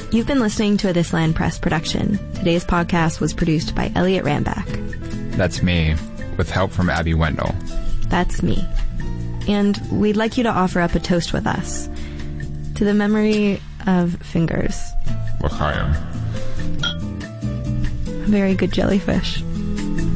You've been listening to a This Land Press production. Today's podcast was produced by Elliot Rambach. That's me, with help from Abby Wendell. That's me. And we'd like you to offer up a toast with us. To the memory of Fingers. L'chaim. A very good jellyfish.